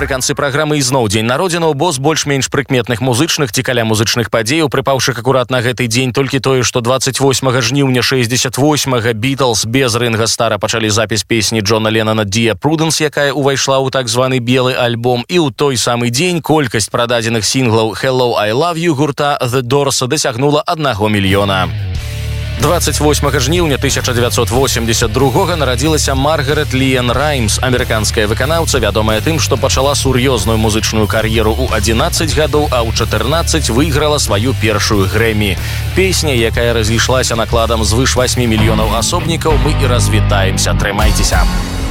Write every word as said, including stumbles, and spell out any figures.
афрыканцы праграмы ізноў дзень народзінаў, бо з больш-менш прыкметных музычных ці каля музычных падзеяў, прыпаўшы акурат на гэты дзень толькі тое, што двадцать восьмага жніўня шэсцьдзесят восьмага Beatles без Ринга Стара пачалі запіс песні Джона Леннона «Dear Prudence», якая ўвайшла ў так званы белы альбом, і ў той самы дзень колькасць прададзеных сінглаў «Hello, I Love You» гурта The Doors дасягнула аднаго мільёна. двадцать восьмага жніўня тысяча дзевяцьсот восемьдесят другога нарадзілася Маргарет Ліэн Раймс, амерыканская выканаўца, вядомая тым, што пачала сур'ёзную музычную кар'еру ў адзінаццаць гадоў, а ў чатырнаццаць выйграла сваю першую Грэмі. Песня, якая разышлася накладам звыш васьмі мільёнаў асобнікаў, мы і развітаемся. Трымайцеся!